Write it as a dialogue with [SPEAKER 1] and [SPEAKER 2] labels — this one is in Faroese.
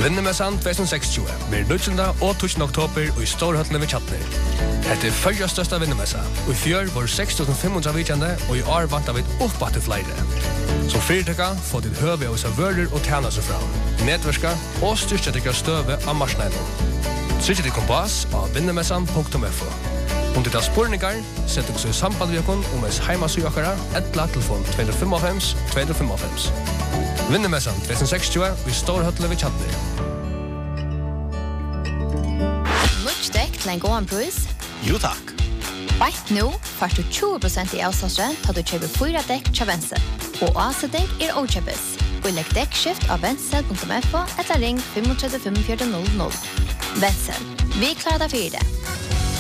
[SPEAKER 1] Vinnemessan 2060 blir 19. og 20. oktober i Storhøttene ved Kjatner. Dette følger største vinnemessa, og i fjør var 6.500 vidjende, og i år vant vi opp til flere. Som fyrtøkka får ditt høve av seg vører og tjene seg fram, nedverska og styrke til støve av marsnælen. Trykk til kompass av vinnemessan.fo. Om det er spurningar, sett dere så i samband med dere om ens heimasøkere, telefon 255 255. Vinnemessan 2060 i Storhøttene ved Kjatner.
[SPEAKER 2] Dekk til en god pris?
[SPEAKER 3] Jo takk.
[SPEAKER 2] Bætt nå får du 20% i avslagsrent til du kjøper 4 dekk til Vensel. Og avsetning okjøpes. Og legg dekkskift av vensel.fo eller ring 35 45 00. Vensel. Vi klarer deg for det.